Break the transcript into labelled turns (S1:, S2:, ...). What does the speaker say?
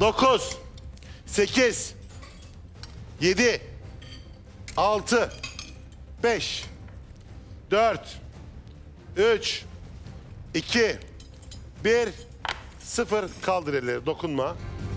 S1: 9, 8, 7, 6, 5, 4, 3, 2, 1, 0. Kaldır elleri, dokunma.